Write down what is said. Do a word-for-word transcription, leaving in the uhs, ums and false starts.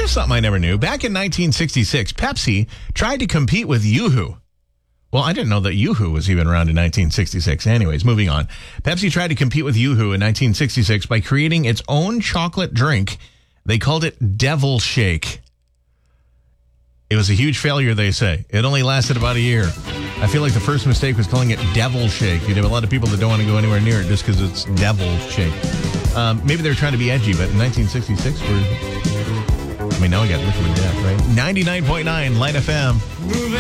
Here's something I never knew. Back in nineteen sixty-six, Pepsi tried to compete with Yoo-Hoo. Well, I didn't know that Yoo-Hoo was even around in nineteen sixty-six. Anyways, moving on. Pepsi tried to compete with Yoo-Hoo in nineteen sixty-six by creating its own chocolate drink. They called it Devil Shake. It was a huge failure, they say. It only lasted about a year. I feel like the first mistake was calling it Devil Shake. You'd have a lot of people that don't want to go anywhere near it just because it's Devil Shake. Um, maybe they were trying to be edgy, but in nineteen sixty-six, we're... I mean, now we got liquid death, right? ninety-nine point nine Light F M. Moving